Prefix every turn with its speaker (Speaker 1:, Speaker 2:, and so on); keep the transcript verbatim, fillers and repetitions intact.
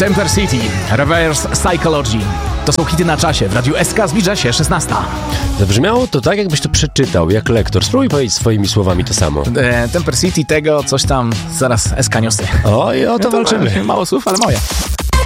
Speaker 1: Temper City, Reverse Psychology. To są hity na czasie. W Radiu S K zbliża się szesnasta.
Speaker 2: Zabrzmiało to tak, jakbyś to przeczytał, jak lektor. Spróbuj powiedzieć swoimi słowami to samo.
Speaker 1: E, Temper City, tego, coś tam, zaraz S K niosy.
Speaker 2: O, i o to
Speaker 1: ja to
Speaker 2: walczymy.
Speaker 1: Mało słów, ale moje.